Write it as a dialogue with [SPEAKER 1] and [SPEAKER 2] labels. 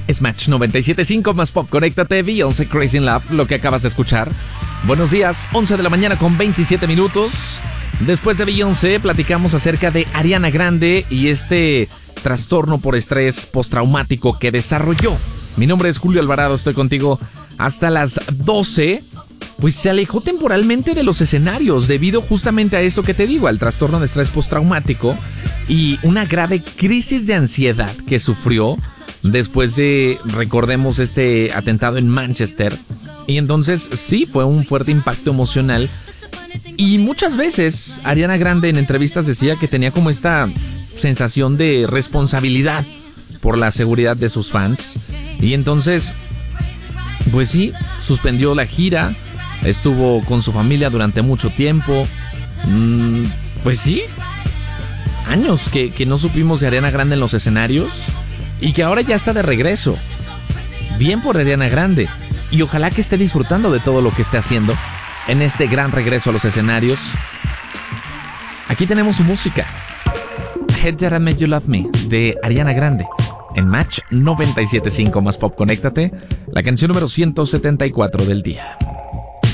[SPEAKER 1] Es Match 97.5 más Pop. Conéctate, Beyoncé, Crazy in Love, lo que acabas de escuchar. Buenos días, 11 de la mañana con 27 minutos. Después de Beyoncé, platicamos acerca de Ariana Grande y este trastorno por estrés postraumático que desarrolló. Mi nombre es Julio Alvarado, estoy contigo hasta las 12. Pues se alejó temporalmente de los escenarios debido justamente a eso que te digo, al trastorno de estrés postraumático y una grave crisis de ansiedad que sufrió después de, recordemos, este atentado en Manchester. Y entonces sí, fue un fuerte impacto emocional. Y muchas veces Ariana Grande en entrevistas decía que tenía como esta sensación de responsabilidad por la seguridad de sus fans. Y entonces, pues sí, suspendió la gira, estuvo con su familia durante mucho tiempo. Pues sí, años que no supimos de Ariana Grande en los escenarios y que ahora ya está de regreso. Bien por Ariana Grande. Y ojalá que esté disfrutando de todo lo que esté haciendo en este gran regreso a los escenarios. Aquí tenemos su música. Head That I Made You Love Me, de Ariana Grande. En Match 97.5 más Pop. Conéctate, la canción número 174 del día.